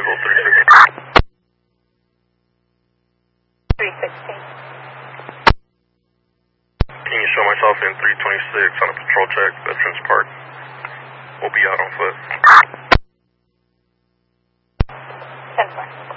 vehicle 316. 316. Can you show myself in 326 on a patrol check, Veterans Park? We'll be out on foot. 10-4.